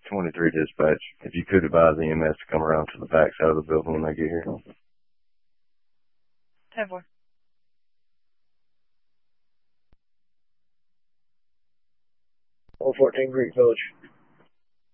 23 dispatch. If you could advise EMS to come around to the back side of the building when they get here. 10-4. 114 Greek Village.